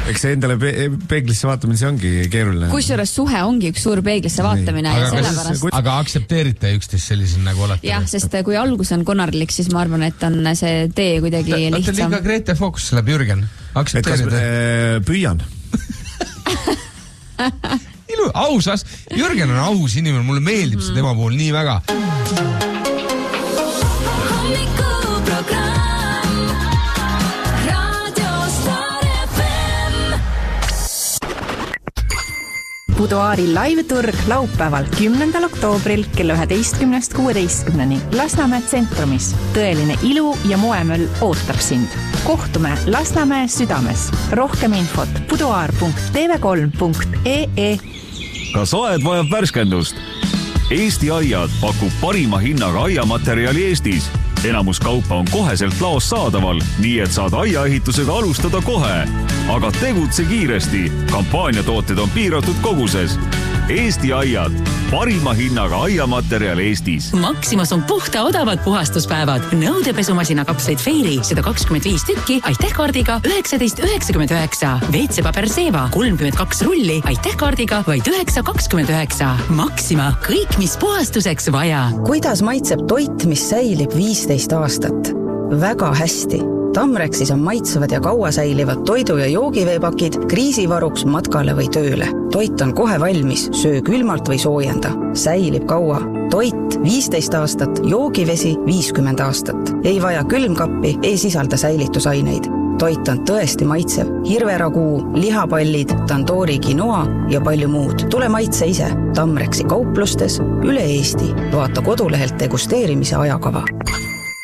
Eks see endale peeglisse vaatamine, see ongi keeruline. Kusjuures suhe ongi üks suur peeglisse vaatamine. Aga aktsepteerite üksteist sellisel nagu olete? Jah, sest kui algus on konarlik, siis ma arvan, et on see tee kuidagi lihtsam. Liiga Grete Focus läheb Jürgen. Aktsepteerite? Püüan. Ausas. Jürgen on aus inimene, mulle meeldib see tema puhul nii väga. Buduaari live-turg laupäeval 10. oktoobril kella 11-16 Lasnamäe tsentrumis. Tõeline ilu ja moemöll ootab sind. Kohtume Lasnamäe südames. Rohkem infot buduaar.tv3.ee. Kas aed vajab värskendust? Eesti Aiad pakub parima hinnaga aiamaterjali Eestis. Enamus kaupa on koheselt laos saadaval, nii et saad aiaehitusega alustada kohe. Aga tegutse kiiresti. Kampaaniatooted on piiratud koguses. Eesti Aiad. Parima hinnaga aiamaterjal Eestis. Maximas on puhta odavad puhastuspäevad. Nõudepesumasina kapsleid Fairy 125 tükki aitähkaardiga 19,99. WC-paber Seva 32 rulli aitähkaardiga vaid 9,29. Maxima. Kõik, mis puhastuseks vaja. Kuidas maitseb toit, mis säilib 15 aastat? Väga hästi. Tamrexis on maitsevad ja kaua säilivad toidu- ja joogiveepakid kriisivaruks matkale või tööle. Toit on kohe valmis, söö külmalt või soojenda. Säilib kaua. Toit 15 aastat, joogivesi 50 aastat. Ei vaja külmkappi, ei sisalda säilitusaineid. Toit on tõesti maitsev. Hirveraguu, lihapallid, tandoori quinoa ja palju muud. Tule maitse ise. Tamrexi kauplustes üle Eesti. Vaata kodulehelt degusteerimise ajakava.